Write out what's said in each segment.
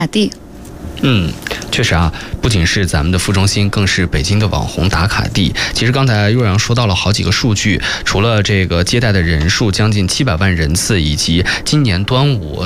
地。 确实啊，不仅是咱们的副中心，更是北京的网红打卡地。其实刚才若阳说到了好几个数据，除了这个接待的人数将近700万人次，以及今年端午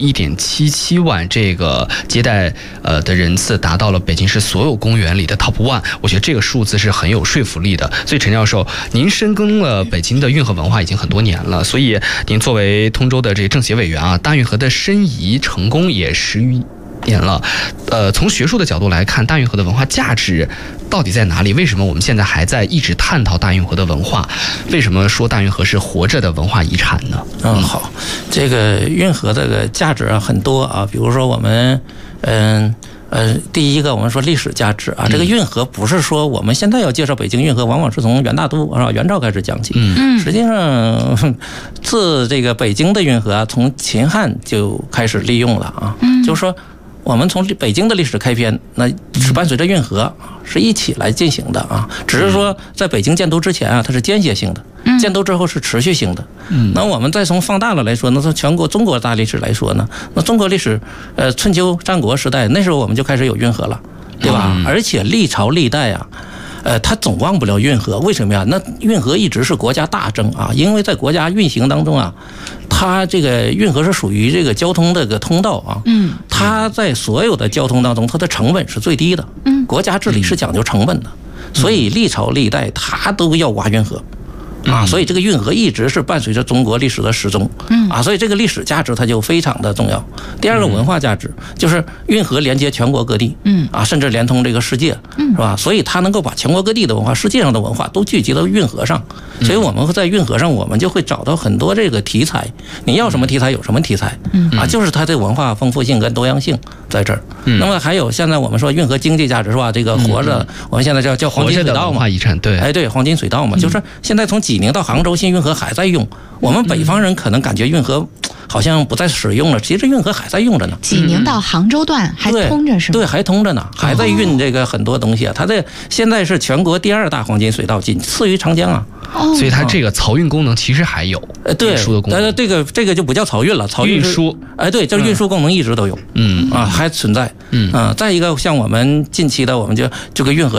31.77万这个接待的人次达到了北京市所有公园里的 top 1，我觉得这个数字是很有说服力的。所以陈教授，您深耕了北京的运河文化已经很多年了，所以您作为通州的这个政协委员啊，大运河的申遗成功也10余年了，从学术的角度来看，大运河的文化价值到底在哪里？为什么我们现在还在一直探讨大运河的文化？为什么说大运河是活着的文化遗产呢？ 好，这个运河这个价值啊很多啊，比如说我们第一个我们说历史价值啊，这个运河不是说我们现在要介绍北京运河，往往是从元大都元朝开始讲起。实际上自这个北京的运河啊，从秦汉就开始利用了啊，就是说。我们从北京的历史开篇，那是伴随着运河是一起来进行的啊。只是说在北京建都之前啊，它是间歇性的；建都之后是持续性的。那我们再从放大了来说，那从全国中国大历史来说呢，那中国历史春秋战国时代那时候我们就开始有运河了，对吧？而且历朝历代啊。它总忘不了运河，为什么呀？那运河一直是国家大政啊，因为在国家运行当中啊，它这个运河是属于这个交通这个通道啊，它在所有的交通当中，它的成本是最低的，国家治理是讲究成本的，所以历朝历代它都要挖运河。所以这个运河一直是伴随着中国历史的始终，所以这个历史价值它就非常的重要。第二个文化价值就是运河连接全国各地，甚至连通这个世界，是吧？所以它能够把全国各地的文化、世界上的文化都聚集到运河上，所以我们会在运河上，我们就会找到很多这个题材。你要什么题材有什么题材，就是它的文化丰富性跟多样性在这儿。那么还有现在我们说运河经济价值是吧？这个活着，我们现在叫黄金水道嘛，对，黄金水道嘛，就是现在从济宁到杭州新运河还在用，我们北方人可能感觉运河好像不再使用了，其实运河还在用着呢。 济宁到杭州段还通着是吗？ 对，还通着呢，还在运这个很多东西啊。它这现在是全国第2大黄金水道，仅次于长江啊。 所以它这个漕运功能其实还有， 对， 运输的功能。 这个就不叫漕运了，漕运运输， 对，这运输功能一直都有，还存在，再一个像我们近期的，我们就这个运河。